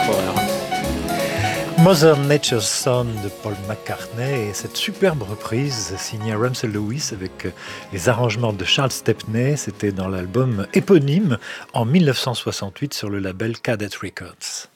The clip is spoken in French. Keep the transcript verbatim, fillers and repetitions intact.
Power. Mother Nature's Son de Paul McCartney et cette superbe reprise signée Ramsey Lewis avec les arrangements de Charles Stepney, c'était dans l'album éponyme en mille neuf cent soixante-huit sur le label Cadet Records.